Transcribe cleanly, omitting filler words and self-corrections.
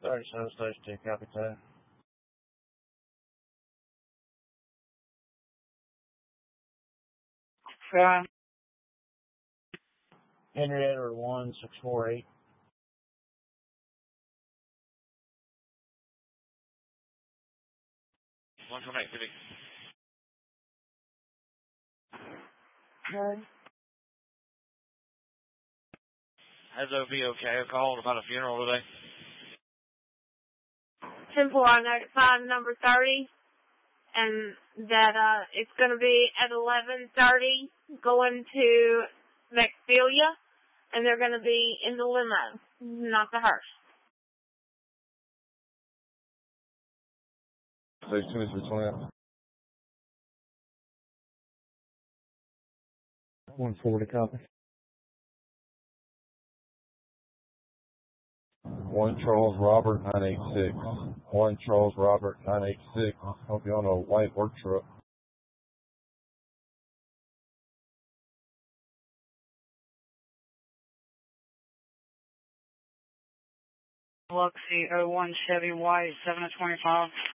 37 Station 2, copy 10. Henrietta 1648. 128, Civic. Okay. Has OV okay? I called about a funeral today. 10-4, I notified number 30, and that it's going to be at 11:30 going to Maxfilia, and they're going to be in the limo, not the hearse. Station 2 is 20. 140, copy. 1 Charles Robert 986. 1 Charles Robert 986. Hope you're on a white work truck. Biloxi 01 Chevy White 7 to 25.